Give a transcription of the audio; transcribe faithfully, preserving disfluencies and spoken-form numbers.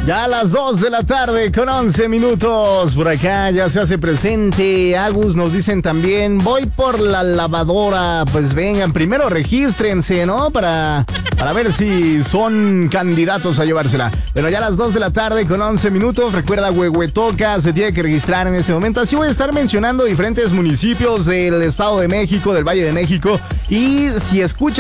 Ya a las dos de la tarde con once minutos. Por acá ya se hace presente Agus, nos dicen también, voy por la lavadora. Pues vengan, primero regístrense, ¿no? Para, para ver si son candidatos a llevársela. Pero ya a las dos de la tarde con once minutos. Recuerda, Huehuetoca se tiene que registrar en ese momento. Así voy a estar mencionando diferentes municipios del Estado de México, del Valle de México. Y si escuchan